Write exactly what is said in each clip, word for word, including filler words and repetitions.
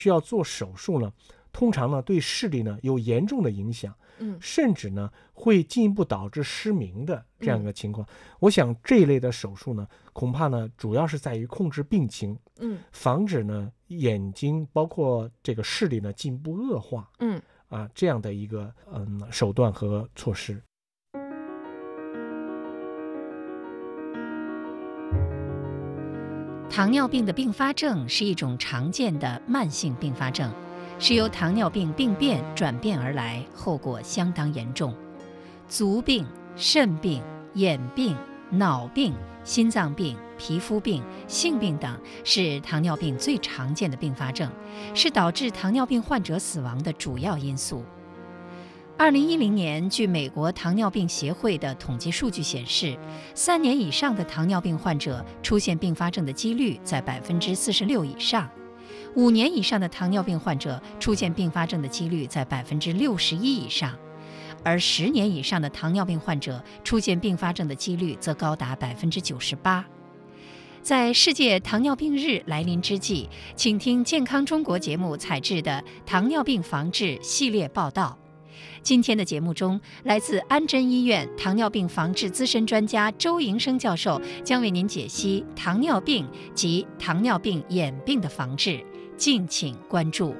需要做手术呢，通常呢对视力呢有严重的影响， 嗯， 甚至呢会进一步导致失明的这样一个情况。嗯、我想这一类的手术呢，恐怕呢主要是在于控制病情， 嗯， 防止呢眼睛包括这个视力呢进一步恶化， 嗯啊这样的一个嗯手段和措施。 糖尿病的并发症是一种常见的慢性并发症，是由糖尿病病变转变而来，后果相当严重。足病、肾病、眼病、脑病、心脏病、皮肤病、性病等是糖尿病最常见的并发症，是导致糖尿病患者死亡的主要因素。二零一零年，据美国糖尿病协会的统计数据显示，三年以上的糖尿病患者出现并发症的几率在百分之四十六以上，五年以上的糖尿病患者出现并发症的几率在百分之六十一以上，而十年以上的糖尿病患者出现并发症的几率则高达百分之九十八。在世界糖尿病日来临之际，请听健康中国节目采制的糖尿病防治系列报道。今天的节目中，来自安贞医院糖尿病防治资深专家周营生教授将为您解析糖尿病及糖尿病眼病的防治，敬请关注。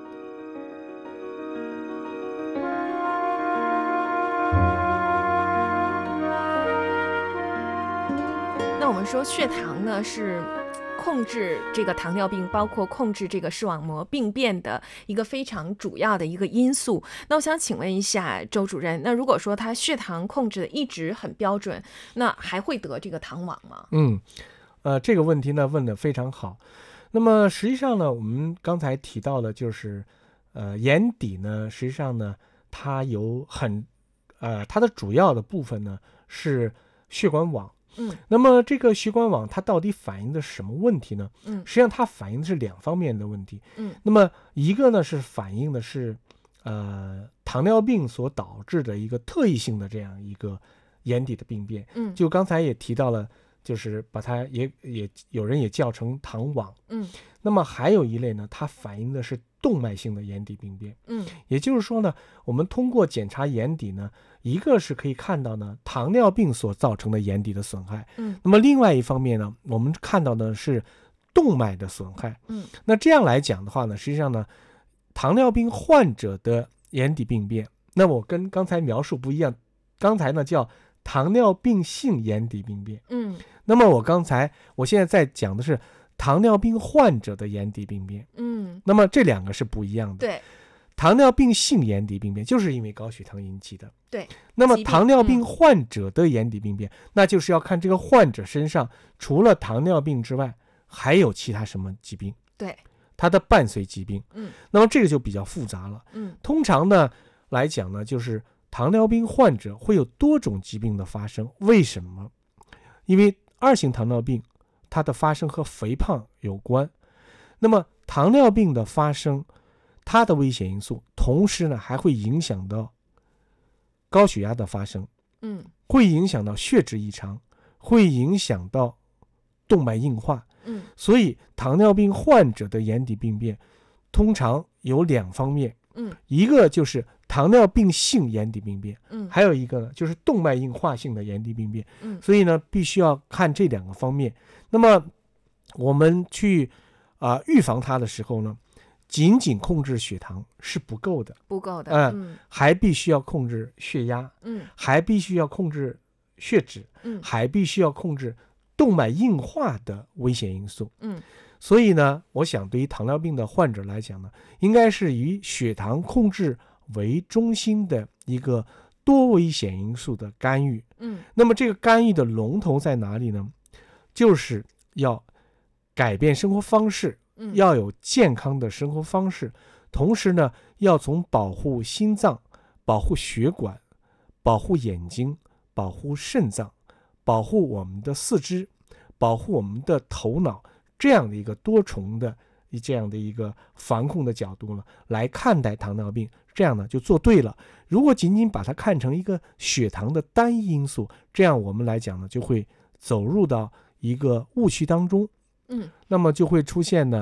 那我们说血糖呢是控制这个糖尿病，包括控制这个视网膜病变的一个非常主要的一个因素。那我想请问一下周主任，那如果说他血糖控制的一直很标准，那还会得这个糖网吗？ 嗯，呃，这个问题呢问得非常好。那么实际上呢，我们刚才提到了，就是呃眼底呢，实际上呢，它有很呃它的主要的部分呢是血管网。 嗯， 那么这个血管网它到底反映的是什么问题呢？ 嗯， 实际上它反映的是两方面的问题。 嗯， 那么一个呢是反映的是呃糖尿病所导致的一个特异性的这样一个眼底的病变。 嗯， 就刚才也提到了，就是把它也也有人也叫成糖网。 嗯， 那么还有一类呢，它反映的是动脉性的眼底病变。 嗯， 也就是说呢，我们通过检查眼底呢，一个是可以看到呢糖尿病所造成的眼底的损害， 嗯， 那么另外一方面呢，我们看到的是动脉的损害。 嗯， 那这样来讲的话呢，实际上呢，糖尿病患者的眼底病变，那我跟刚才描述不一样，刚才呢叫糖尿病性眼底病变。 嗯， 那么我刚才我现在在讲的是糖尿病患者的眼底病变。 嗯， 那么这两个是不一样的。 对， 糖尿病性眼底病变就是因为高血糖引起的。 对， 那么糖尿病患者的眼底病变，嗯、那就是要看这个患者身上除了糖尿病之外，还有其他什么疾病。 对， 它的伴随疾病。 嗯， 那么这个就比较复杂了。 嗯， 通常呢来讲呢，就是糖尿病患者会有多种疾病的发生。为什么？因为二型糖尿病它的发生和肥胖有关。那么糖尿病的发生，它的危险因素，同时呢还会影响到高血压的发生， 嗯， 会影响到血脂异常，会影响到动脉硬化。 嗯， 所以糖尿病患者的眼底病变通常有两方面。 嗯， 一个就是糖尿病性眼底病变， 嗯， 还有一个呢就是动脉硬化性的眼底病变。 嗯， 所以呢必须要看这两个方面。那么我们去啊、呃、预防它的时候呢，仅仅控制血糖是不够的， 不够的。 呃、 嗯， 还必须要控制血压， 嗯， 还必须要控制血脂， 嗯， 还必须要控制动脉硬化的危险因素。 嗯， 所以呢，我想对于糖尿病的患者来讲呢，应该是以血糖控制为中心的一个多危险因素的干预。 嗯， 那么这个干预的龙头在哪里呢？就是要改变生活方式， 嗯， 要有健康的生活方式，同时呢，要从保护心脏、保护血管、保护眼睛、保护肾脏、保护我们的四肢、保护我们的头脑这样的一个多重的这样的一个防控的角度呢来看待糖尿病，这样呢就做对了。如果仅仅把它看成一个血糖的单一因素，这样我们来讲呢就会走入到一个误区当中。 嗯， 那么就会出现呢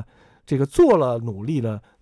这个做了努力了，